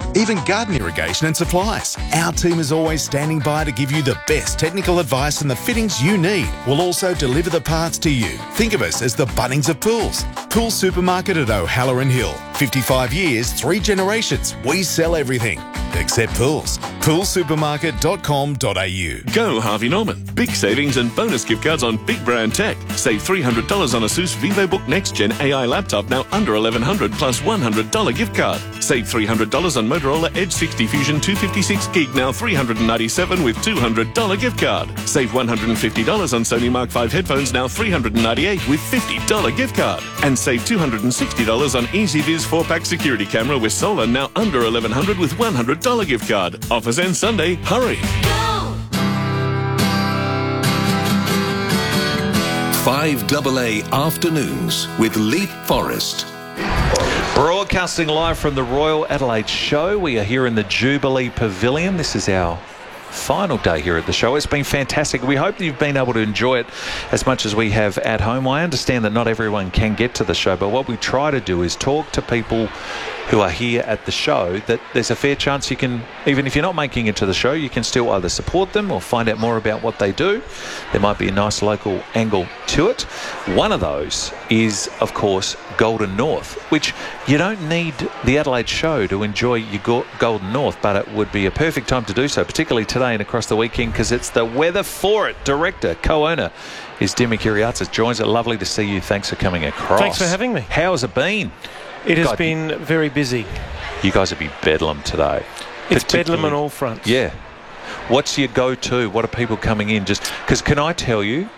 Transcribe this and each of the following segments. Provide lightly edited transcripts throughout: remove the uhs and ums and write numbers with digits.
even garden irrigation and supplies. Our team is always standing by to give you the best technical advice and the fittings you need. We'll also deliver the parts to you. Think of us as the Bunnings of pools. Pool Supermarket at O'Halloran Hill. 55 years, 3 generations. We sell everything except pools. Poolsupermarket.com.au. Go Harvey Norman. Big savings and bonus gift cards on big brand tech. Save $300 on Asus VivoBook Next Gen AI laptop, now under $1,100 plus $100 gift card. Save $300 on Motorola Edge 60 Fusion 256 gig, now $397 with $200 gift card. Save $150 on Sony Mark V headphones, now $398 with $50 gift card. And save $260 on EasyViz 4-pack security camera with solar, now under $1,100 with $100 gift card. Offers end Sunday. Hurry. 5AA Afternoons with Leap Forest. Broadcasting live from the Royal Adelaide Show. We are here in the Jubilee Pavilion. This is our final day here at the show. It's been fantastic. We hope that you've been able to enjoy it as much as we have at home. I understand that not everyone can get to the show, but what we try to do is talk to people who are here at the show, that there's a fair chance you can, even if you're not making it to the show, you can still either support them or find out more about what they do. There might be a nice local angle to it. One of those is, of course, Golden North, which you don't need the Adelaide Show to enjoy your Golden North, but it would be a perfect time to do so, particularly today and across the weekend, because it's the weather for it. Director, co-owner is Dimi Kyriatis. Joins it. Lovely to see you. Thanks for coming across. Thanks for having me. How's it been? It has been very busy. You guys would be bedlam today. It's bedlam on all fronts. Yeah. What's your go-to? What are people coming in? Just because, can I tell you,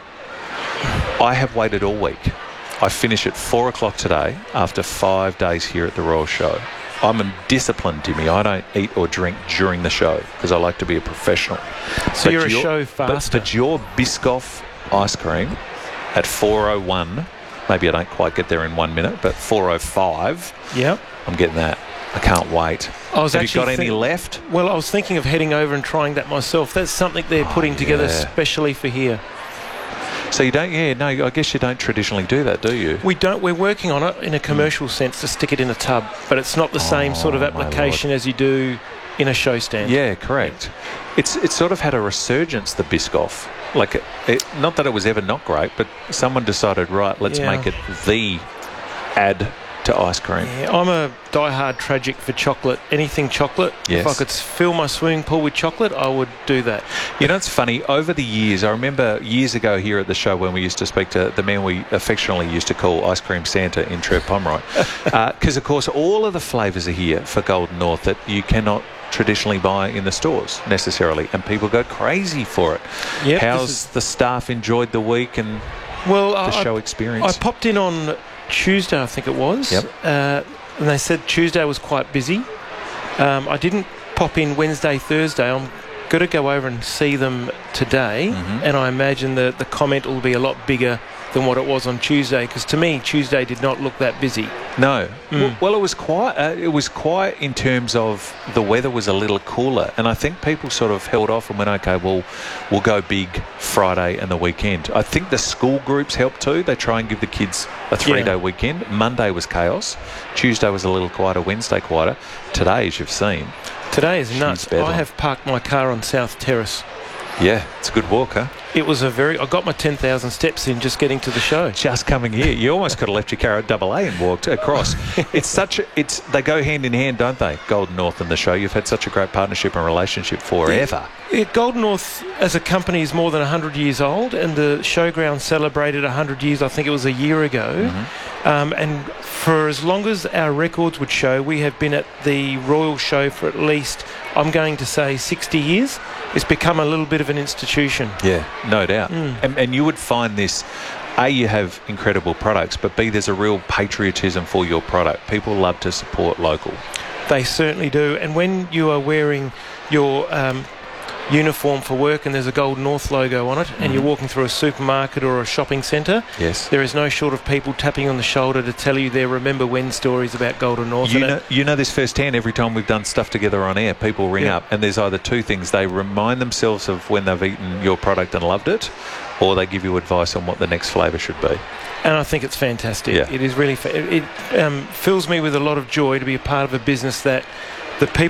I have waited all week. I finish at 4 o'clock today after 5 days here at the Royal Show. I'm disciplined, Dimmy. I don't eat or drink during the show because I like to be a professional. So you're a show faster. But your Biscoff ice cream at 4:01. Maybe I don't quite get there in 1 minute, but 4:05. Yep. I'm getting that. I can't wait. Have you got any left? Well, I was thinking of heading over and trying that myself. That's something they're putting together especially for here. So you don't, I guess you don't traditionally do that, do you? We don't. We're working on it in a commercial sense to stick it in a tub, but it's not the same sort of application as you do in a show stand. Yeah, correct. It's sort of had a resurgence, the Biscoff. Like, not that it was ever not great, but someone decided, right, let's make it the add to ice cream. Yeah, I'm a diehard tragic for chocolate. Anything chocolate. Yes. If I could fill my swimming pool with chocolate, I would do that. You know, it's funny. Over the years, I remember years ago here at the show when we used to speak to the man we affectionately used to call Ice Cream Santa in Trev Pomeroy. Because, of course, all of the flavours are here for Golden North that you cannot traditionally buy in the stores necessarily, and people go crazy for it. Yep, how's the staff enjoyed the week and the show experience? I popped in on Tuesday, I think it was. Yep. And they said Tuesday was quite busy. I didn't pop in Wednesday, Thursday. I'm going to go over and see them today, and I imagine that the comment will be a lot bigger than what it was on Tuesday, because to me Tuesday did not look that busy. No. Well, it was quiet. It was quiet in terms of the weather was a little cooler, and I think people sort of held off and went, okay, well, we'll go big Friday and the weekend. I think the school groups helped too. They try and give the kids a 3-day weekend. Monday was chaos. Tuesday was a little quieter. Wednesday quieter. Today, as you've seen, today is nuts. I have parked my car on South Terrace. Yeah, it's a good walk, huh? It was I got my 10,000 steps in just getting to the show. Just coming here. You almost could have left your car at AA and walked across. They go hand in hand, don't they? Golden North and the show. You've had such a great partnership and relationship forever. Golden North as a company is more than 100 years old, and the showground celebrated 100 years, I think it was a year ago. And for as long as our records would show, we have been at the Royal Show for at least, I'm going to say, 60 years. It's become a little bit of an institution. Yeah, no doubt. And you would find this, A, you have incredible products, but B, there's a real patriotism for your product. People love to support local. They certainly do. And when you are wearing your uniform for work and there's a Golden North logo on it, and you're walking through a supermarket or a shopping centre, there is no short of people tapping on the shoulder to tell you their remember when stories about Golden North. You know this firsthand. Every time we've done stuff together on air, people ring up and there's either two things. They remind themselves of when they've eaten your product and loved it, or they give you advice on what the next flavour should be. And I think it's fantastic. It is really it fills me with a lot of joy to be a part of a business that the people